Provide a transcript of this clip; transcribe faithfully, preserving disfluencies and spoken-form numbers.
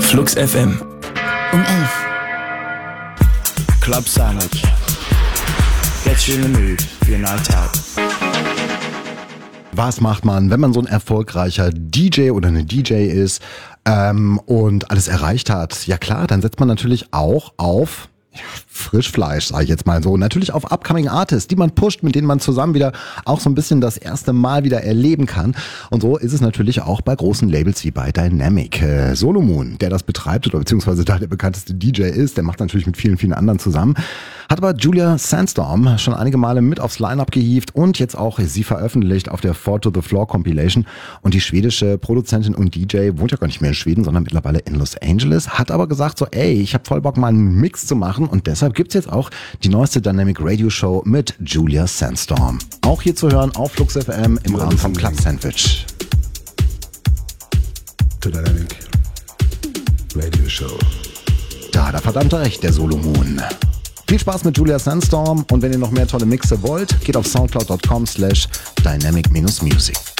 Flux F M. Um elf. Club Sandwich. Get you in the mood for your night out. Was macht man, wenn man so ein erfolgreicher D J oder eine D J ist ähm, und alles erreicht hat? Ja klar, dann setzt man natürlich auch auf ja, Frischfleisch, sage ich jetzt mal so. Natürlich auf Upcoming Artists, die man pusht, mit denen man zusammen wieder auch so ein bisschen das erste Mal wieder erleben kann. Und so ist es natürlich auch bei großen Labels wie bei Dynamic. Äh, Solomoon, der das betreibt oder beziehungsweise da der bekannteste D J ist, der macht natürlich mit vielen, vielen anderen zusammen. Hat aber Julia Sandstorm schon einige Male mit aufs Line-Up gehievt und jetzt auch sie veröffentlicht auf der Four to the Floor Compilation. Und die schwedische Produzentin und D J wohnt ja gar nicht mehr in Schweden, sondern mittlerweile in Los Angeles. Hat aber gesagt so, ey, ich habe voll Bock mal einen Mix zu machen und deshalb gibt's jetzt auch die neueste Dynamic Radio Show mit Julia Sandstorm. Auch hier zu hören auf Flux F M im Rahmen vom Club Sandwich. To Dynamic Radio Show. Da hat er verdammt recht, der Solomoon. Viel Spaß mit Julia Sandstorm und wenn ihr noch mehr tolle Mixe wollt, geht auf soundcloud dot com slash dynamic music.